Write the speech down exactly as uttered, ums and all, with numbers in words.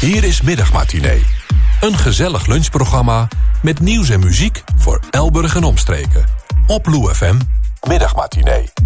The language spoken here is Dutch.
Hier is Middagmatinee. Een gezellig lunchprogramma met nieuws en muziek voor Elburg en omstreken. Op Lou F M, Middagmatinee.